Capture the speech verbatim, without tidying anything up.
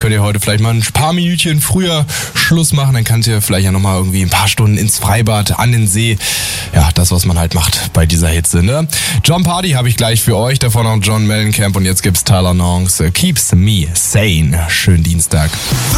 könnt ihr heute vielleicht mal ein paar Minütchen früher Schluss machen. Dann könnt ihr vielleicht ja nochmal irgendwie ein paar Stunden ins Freibad, an den See. Ja, das, was man halt macht bei dieser Hitze, ne? John Party habe ich gleich für euch. Davor noch John Mellencamp und jetzt gibt's Tyler Nongs. Keeps Me Sane. Schönen Dienstag.